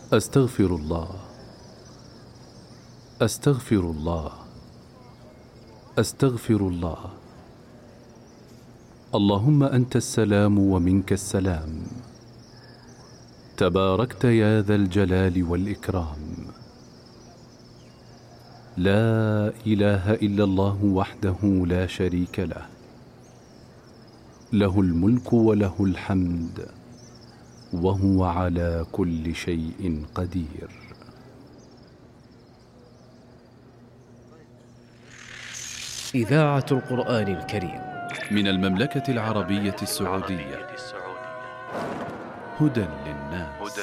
أستغفر الله، أستغفر الله، أستغفر الله. اللهم أنت السلام ومنك السلام، تباركت يا ذا الجلال والإكرام. لا إله إلا الله وحده لا شريك له، له الملك وله الحمد وهو على كل شيء قدير. إذاعة القرآن الكريم من المملكة العربية السعودية، هدى